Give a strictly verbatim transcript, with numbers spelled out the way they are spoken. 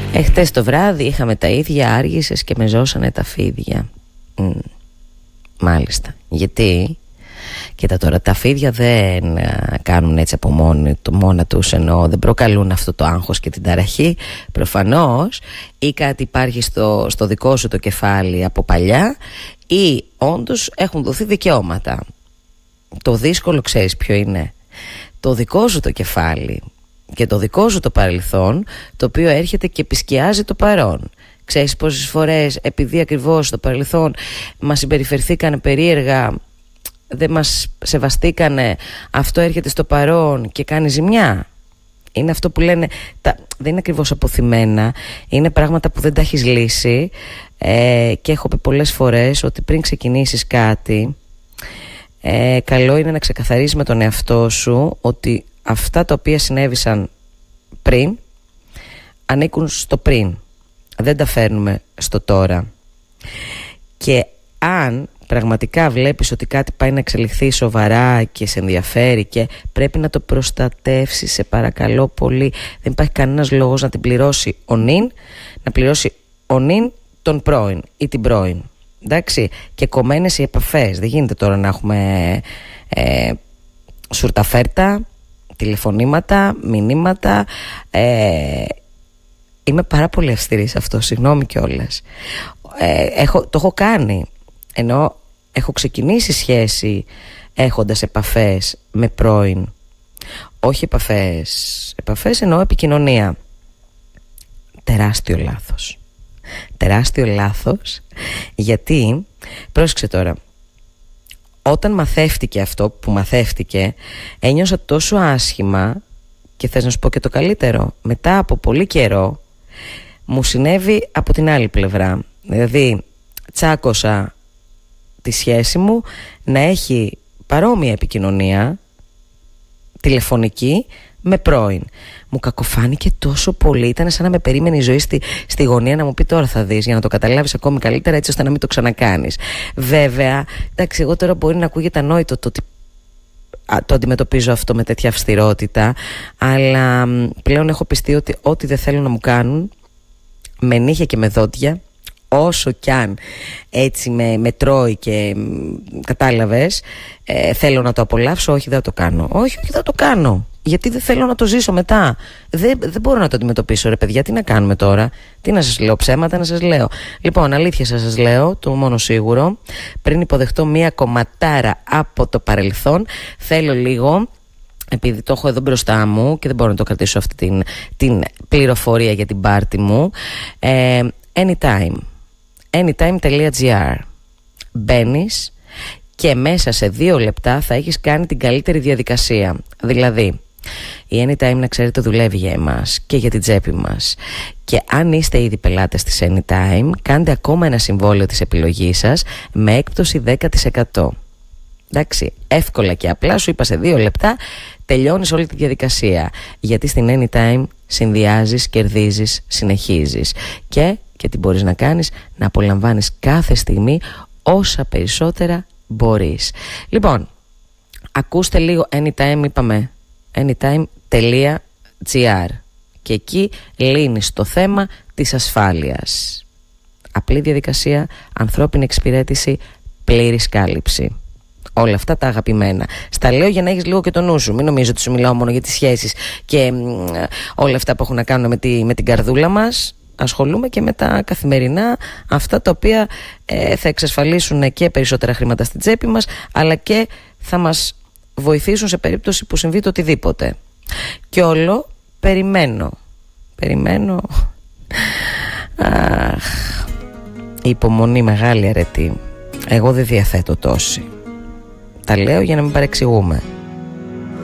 Εχθές το βράδυ είχαμε τα ίδια, άργησες και με ζώσανε τα φίδια. Mm. Μάλιστα. Γιατί, κοίτα τώρα, τα φίδια δεν κάνουν έτσι από μόνοι, το μόνα τους, εννοώ, δεν προκαλούν αυτό το άγχος και την ταραχή. Προφανώς ή κάτι υπάρχει στο, στο δικό σου το κεφάλι από παλιά, ή όντως έχουν δοθεί δικαιώματα. Το δύσκολο ξέρεις ποιο είναι? Το δικό σου το κεφάλι και το δικό σου το παρελθόν, το οποίο έρχεται και επισκιάζει το παρόν. Ξέρεις πόσες φορές, επειδή ακριβώς στο παρελθόν μας συμπεριφερθήκανε περίεργα, δεν μας σεβαστήκανε, αυτό έρχεται στο παρόν και κάνει ζημιά. Είναι αυτό που λένε, τα, δεν είναι ακριβώς αποθυμένα, είναι πράγματα που δεν τα έχεις λύσει, ε, και έχω πει πολλές φορές ότι πριν ξεκινήσεις κάτι, ε, καλό είναι να ξεκαθαρίσεις με τον εαυτό σου ότι αυτά τα οποία συνέβησαν πριν ανήκουν στο πριν, δεν τα φέρνουμε στο τώρα. Και αν πραγματικά βλέπεις ότι κάτι πάει να εξελιχθεί σοβαρά και σε ενδιαφέρει και πρέπει να το προστατεύσεις, σε παρακαλώ πολύ, δεν υπάρχει κανένας λόγος να την πληρώσει ο νυν, να πληρώσει ο νυν τον πρώην ή την πρώην. Εντάξει, και κομμένες οι επαφές. Δεν γίνεται τώρα να έχουμε ε, σουρταφέρτα, τηλεφωνήματα, μηνύματα. ε, Είμαι πάρα πολύ αυστηρή σε αυτό, συγγνώμη κιόλας. ε, έχω, Το έχω κάνει, ενώ έχω ξεκινήσει σχέση έχοντας επαφές με πρώην. Όχι επαφές, επαφές εννοώ επικοινωνία. Τεράστιο λάθος. Τεράστιο λάθος, γιατί, πρόσεξε τώρα, όταν μαθεύτηκε αυτό που μαθεύτηκε, ένιωσα τόσο άσχημα, και θες να σου πω και το καλύτερο, μετά από πολύ καιρό μου συνέβη από την άλλη πλευρά. Δηλαδή τσάκωσα τη σχέση μου να έχει παρόμοια επικοινωνία τηλεφωνική με πρώην. Μου κακοφάνηκε τόσο πολύ. Ήταν σαν να με περίμενε η ζωή στη, στη γωνία να μου πει τώρα θα δεις, για να το καταλάβεις ακόμη καλύτερα, έτσι ώστε να μην το ξανακάνεις. Βέβαια, εντάξει, εγώ τώρα μπορεί να ακούγεται ανόητο το ότι το αντιμετωπίζω αυτό με τέτοια αυστηρότητα, αλλά πλέον έχω πιστεί ότι ό,τι δεν θέλουν να μου κάνουν, με νύχια και με δόντια, όσο κι αν έτσι με, με τρώει και κατάλαβες, ε, θέλω να το απολαύσω, όχι δεν το κάνω. Όχι, όχι δεν το κάνω, γιατί δεν θέλω να το ζήσω μετά. Δεν, δεν μπορώ να το αντιμετωπίσω, ρε παιδιά, τι να κάνουμε τώρα? Τι να σας λέω, ψέματα να σας λέω? Λοιπόν, αλήθεια σας σας λέω, το μόνο σίγουρο, πριν υποδεχτώ μία κομματάρα από το παρελθόν, θέλω λίγο, επειδή το έχω εδώ μπροστά μου και δεν μπορώ να το κρατήσω αυτή την, την πληροφορία για την πάρτι μου, ε, anytime anytime.gr. Μπαίνεις και μέσα σε δύο λεπτά θα έχεις κάνει την καλύτερη διαδικασία. Δηλαδή, η Anytime, να ξέρετε, δουλεύει για εμάς και για την τσέπη μας. Και αν είστε ήδη πελάτες της Anytime, κάντε ακόμα ένα συμβόλαιο της επιλογής σας με έκπτωση δέκα τοις εκατό. Εντάξει, εύκολα και απλά, σου είπα, σε δύο λεπτά τελειώνεις όλη τη διαδικασία. Γιατί στην Anytime συνδυάζεις, κερδίζεις, συνεχίζεις. Και, και τι μπορείς να κάνεις? Να απολαμβάνεις κάθε στιγμή όσα περισσότερα μπορείς. Λοιπόν, ακούστε λίγο Anytime, είπαμε anytime.gr, και εκεί λύνεις το θέμα της ασφάλειας. Απλή διαδικασία, ανθρώπινη εξυπηρέτηση, πλήρης κάλυψη. Όλα αυτά τα αγαπημένα. Στα λέω για να έχεις λίγο και το νου σου. Μην νομίζω ότι σου μιλάω μόνο για τις σχέσεις και μ, όλα αυτά που έχουν να κάνουν με, τη, με την καρδούλα μας. Ασχολούμαι και με τα καθημερινά, αυτά τα οποία ε, θα εξασφαλίσουν και περισσότερα χρήματα στην τσέπη μας, αλλά και θα μας βοηθήσουν σε περίπτωση που συμβεί το οτιδήποτε. Και όλο περιμένω. Περιμένω. Αχ, η υπομονή μεγάλη αρετή. Εγώ δεν διαθέτω τόση. Τα λέω για να μην παρεξηγούμε.